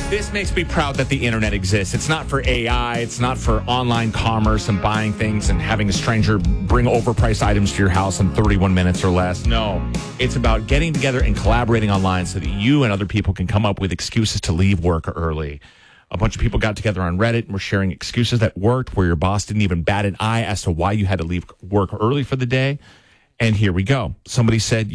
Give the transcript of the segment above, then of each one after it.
This makes me proud that the internet exists. It's not for AI. It's not for online commerce and buying things and having a stranger bring overpriced items to your house in 31 minutes or less. No, it's about getting together and collaborating online so that you and other people can come up with excuses to leave work early. A bunch of people got together on Reddit and were sharing excuses that worked, where your boss didn't even bat an eye as to why you had to leave work early for the day. And here we go. Somebody said,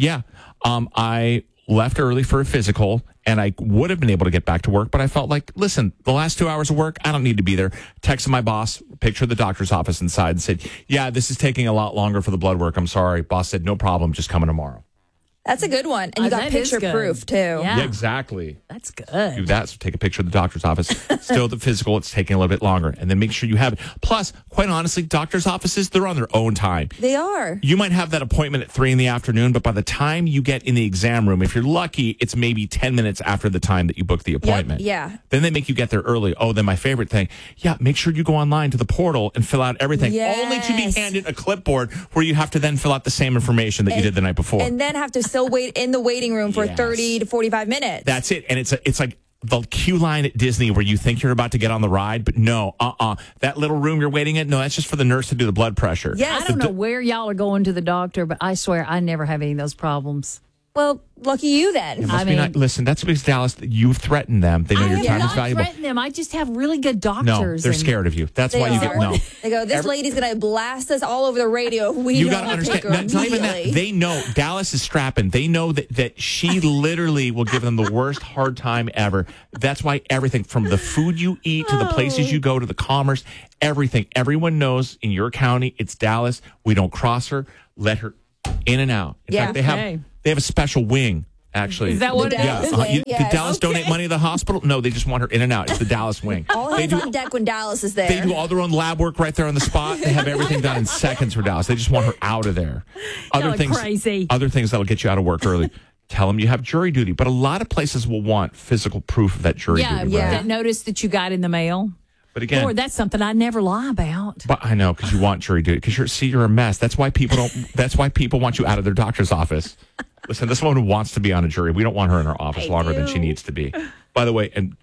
I left early for a physical, and I would have been able to get back to work, but I felt like, listen, the last 2 hours of work, I don't need to be there. Texted my boss, picture of the doctor's office inside, and said, this is taking a lot longer for the blood work. I'm sorry. Boss said, no problem, just coming tomorrow. That's a good one. And you got picture proof, too. Yeah, exactly. That's good. Do that. So take a picture of the doctor's office. Still the physical, it's taking a little bit longer. And then make sure you have it. Plus, quite honestly, doctor's offices, they're on their own time. They are. You might have that appointment at 3 p.m, but by the time you get in the exam room, if you're lucky, it's maybe 10 minutes after the time that you book the appointment. Yep, yeah. Then they make you get there early. Oh, then my favorite thing. Make sure you go online to the portal and fill out everything. Yes. Only to be handed a clipboard where you have to then fill out the same information that you did the night before. And then have to still wait in the waiting room for 30 to 45 minutes. That's it. And it's like the queue line at Disney where you think you're about to get on the ride, but no, that little room you're waiting in, no, that's just for the nurse to do the blood pressure. Yes. I don't know where y'all are going to the doctor, but I swear I never have any of those problems. Well, lucky you then. Listen, that's because Dallas, you've threatened them. They know your time is valuable. I threaten them. I just have really good doctors. No, they're scared of you. That's why you get no. They go, this lady's going to blast us all over the radio. You got to understand. Not even that. They know Dallas is strapping. They know that she literally will give them the worst hard time ever. That's why everything from the food you eat to the places you go to the commerce, everything. Everyone knows in your county, it's Dallas. We don't cross her. Let her in and out. In fact, they have a special wing, actually. Is that what it is? Did Dallas donate money to the hospital? No, they just want her in and out. It's the Dallas wing. All hands on deck when Dallas is there. They do all their own lab work right there on the spot. They have everything done in seconds for Dallas. They just want her out of there. Other things that'll get you out of work early. Tell them you have jury duty. But a lot of places will want physical proof of that jury duty. Yeah, that notice that you got in the mail. But again, Lord, that's something I never lie about. But I know, because you want jury duty, because you're a mess. That's why people don't. That's why people want you out of their doctor's office. Listen, this woman wants to be on a jury. We don't want her in our office longer than she needs to be. By the way, and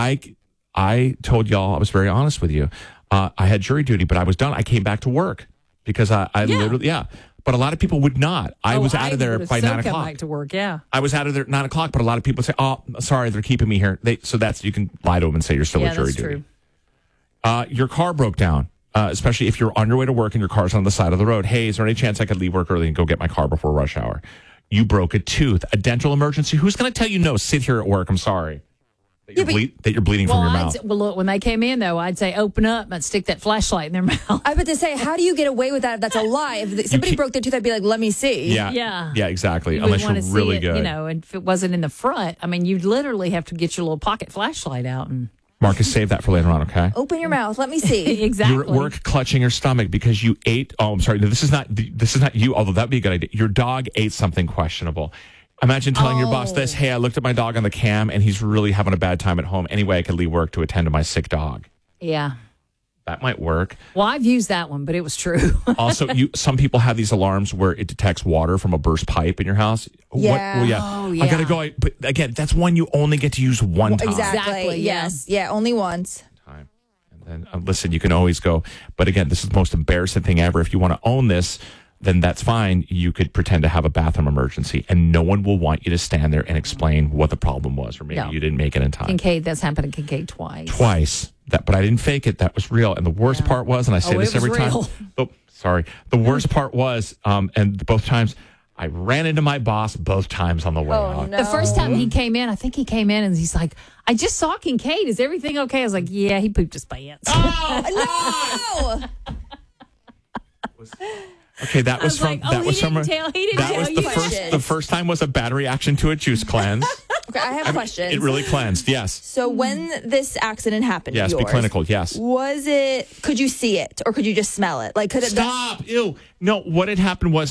I told y'all, I was very honest with you. I had jury duty, but I was done. I came back to work because I literally. But a lot of people would not. I was out of there by 9 o'clock. Back to work, yeah. I was out of there at 9 o'clock, but a lot of people say, "Oh, sorry, they're keeping me here." So you can lie to them and say you're still at jury duty. True. Your car broke down, especially if you're on your way to work and your car's on the side of the road. Hey, is there any chance I could leave work early and go get my car before rush hour? You broke a tooth, a dental emergency. Who's going to tell you no? Sit here at work. I'm sorry. That you're bleeding from your mouth. Look, when they came in, though, I'd say, open up and stick that flashlight in their mouth. I was about to say, how do you get away with that if that's a lie? If somebody broke their tooth, I'd be like, let me see. Yeah, exactly. You Unless you're really it, good. And if it wasn't in the front, I mean, you'd literally have to get your little pocket flashlight out. And Marcus, save that for later on, okay? Open your mouth. Let me see. Exactly. You're at work clutching your stomach because you ate. Oh, I'm sorry. No, this is not you, although that'd be a good idea. Your dog ate something questionable. Imagine telling your boss this, hey, I looked at my dog on the cam and he's really having a bad time at home. Anyway, I could leave work to attend to my sick dog. Yeah. That might work. Well, I've used that one, but it was true. Also, some people have these alarms where it detects water from a burst pipe in your house. Yeah. Oh, yeah. I got to go. But again, that's one you only get to use one time. Exactly. Yes. Yeah, only once. Time. And then, listen, you can always go. But again, this is the most embarrassing thing ever. If you want to own this, then that's fine. You could pretend to have a bathroom emergency, and no one will want you to stand there and explain what the problem was, or maybe you didn't make it in time. Kincaid, that's happened to Kincaid twice. But I didn't fake it. That was real. And the worst part was, and I say this every time. Oh, sorry. The worst part was, and both times, I ran into my boss both times on the way out. No. The first time he came in, I think he came in and he's like, I just saw Kincaid. Is everything okay? I was like, yeah, he pooped his pants. Oh, no! Okay, that was from. Like, that was from. He didn't that tell was you. the first time was a bad reaction to a juice cleanse. Okay, I have questions. It really cleansed. Yes. So when this accident happened, yes, be clinical. Yes. Could you see it or could you just smell it? Like, could it? Stop! Ew! No, what had happened was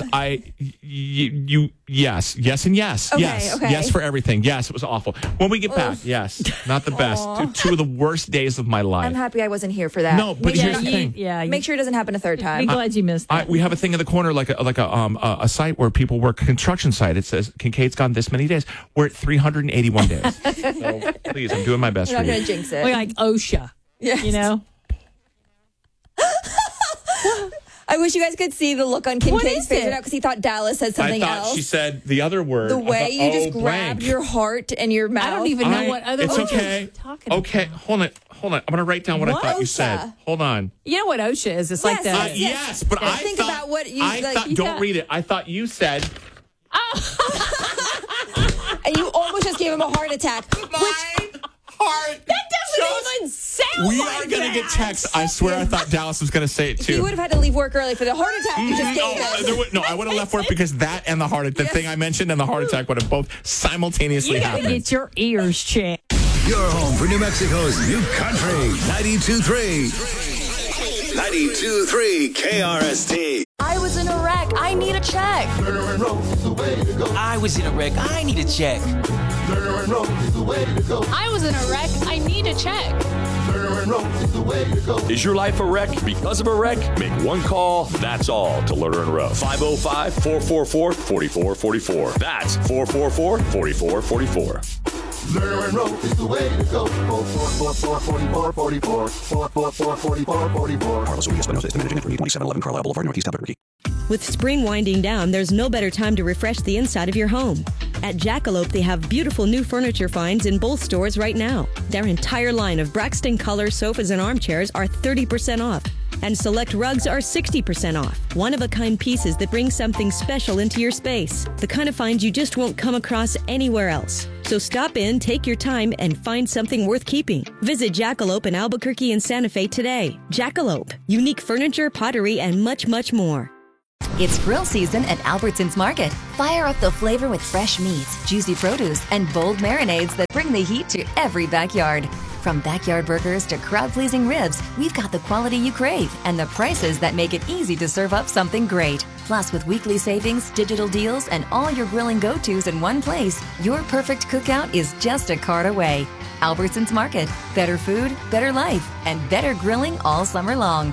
yes, and yes. Okay, yes. okay. Yes for everything. Yes, it was awful. When we get back, yes, not the best. Two of the worst days of my life. I'm happy I wasn't here for that. No, but here's the thing. Make sure it doesn't happen a third time. Be glad you missed that. We have a thing in the corner, like a site where people work, a construction site. It says Kincaid's gone this many days. We're at 381 days. So please, I'm doing my best You're for not you. going to jinx it. We're like OSHA. Yes. You know? I wish you guys could see the look on Kincaid's face it? right now because he thought Dallas said something I thought else. she said the other word. The way you just blank. grabbed your heart and your mouth. I don't even know what other It's words okay. you're talking about. Okay, hold on. I'm going to write down what I thought you said. OSHA. Hold on. You know what OSHA is? It's like the... Yes. Yes, but I Think thought, about what you I like. thought, don't read it. I thought you said And you almost just gave him a heart attack. heart. That doesn't even sound We like are going to get that. text. I swear I thought Dallas was going to say it too. He would have had to leave work early for the heart attack you just gave him. No, I would have left work because that and the heart, the thing I mentioned and the heart attack would have both simultaneously You got to happened. get your ears checked. Your home for New Mexico's new country. 92.3. 92.3 KRST. I was in a wreck. I need a check. I was in a wreck. I need a check. I was in a wreck. I need a check. Is your life a wreck because of a wreck? Make one call, that's all, to Lerner and Rowe. 505-444-4444. That's 444-4444. Lerner and Rowe is the way to go. 444-4444. 444-4444. Carlos Urias, Espinosa, Estimate Engineering, 2711 Carlisle Boulevard, Northeast Albuquerque. With spring winding down, there's no better time to refresh the inside of your home. At Jackalope, they have beautiful new furniture finds in both stores right now. Their entire line of Braxton Color sofas and armchairs are 30% off. And select rugs are 60% off. One-of-a-kind pieces that bring something special into your space. The kind of finds you just won't come across anywhere else. So stop in, take your time, and find something worth keeping. Visit Jackalope in Albuquerque and Santa Fe today. Jackalope. Unique furniture, pottery, and much, much more. It's grill season at Albertsons Market. Fire up the flavor with fresh meats, juicy produce, and bold marinades that bring the heat to every backyard. From backyard burgers to crowd-pleasing ribs, we've got the quality you crave and the prices that make it easy to serve up something great. Plus, with weekly savings, digital deals, and all your grilling go-tos in one place, your perfect cookout is just a cart away. Albertsons Market. Better food, better life, and better grilling all summer long.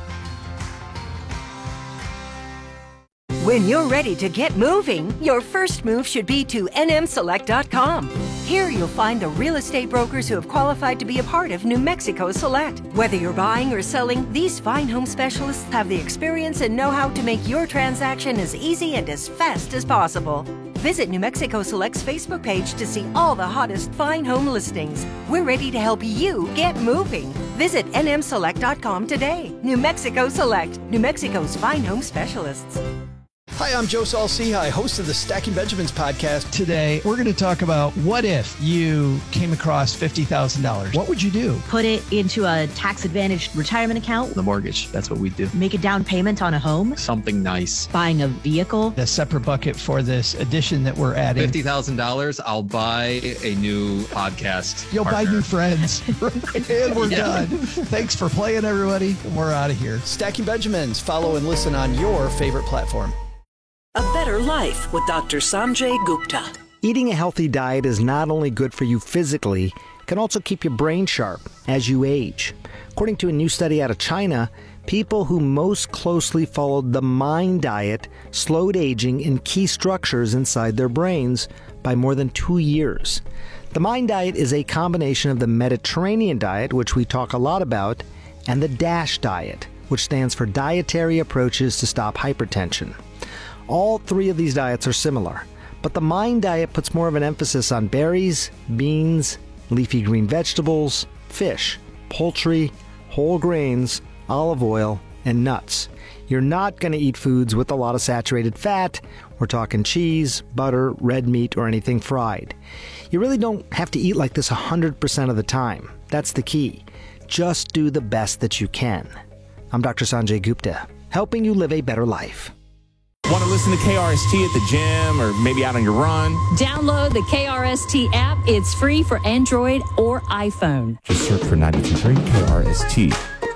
When you're ready to get moving, your first move should be to nmselect.com. Here you'll find the real estate brokers who have qualified to be a part of New Mexico Select. Whether you're buying or selling, these fine home specialists have the experience and know-how to make your transaction as easy and as fast as possible. Visit New Mexico Select's Facebook page to see all the hottest fine home listings. We're ready to help you get moving. Visit nmselect.com today. New Mexico Select, New Mexico's fine home specialists. Hi, I'm Joe Saul-Sehy, host of the Stacking Benjamins podcast. Today, we're going to talk about what if you came across $50,000? What would you do? Put it into a tax-advantaged retirement account. The mortgage. That's what we do. Make a down payment on a home. Something nice. Buying a vehicle. A separate bucket for this addition that we're adding. $50,000, I'll buy a new podcast. You'll partner. buy new friends. And we're done. Thanks for playing, everybody. We're out of here. Stacking Benjamins. Follow and listen on your favorite platform. A Better Life with Dr. Sanjay Gupta. Eating a healthy diet is not only good for you physically, it can also keep your brain sharp as you age. According to a new study out of China, people who most closely followed the MIND diet slowed aging in key structures inside their brains by more than 2 years. The MIND diet is a combination of the Mediterranean diet, which we talk a lot about, and the DASH diet, which stands for Dietary Approaches to Stop Hypertension. All three of these diets are similar, but the MIND diet puts more of an emphasis on berries, beans, leafy green vegetables, fish, poultry, whole grains, olive oil, and nuts. You're not going to eat foods with a lot of saturated fat. We're talking cheese, butter, red meat, or anything fried. You really don't have to eat like this 100% of the time. That's the key. Just do the best that you can. I'm Dr. Sanjay Gupta, helping you live a better life. Want to listen to KRST at the gym or maybe out on your run? Download the KRST app. It's free for Android or iPhone. Just search for 92.3 KRST.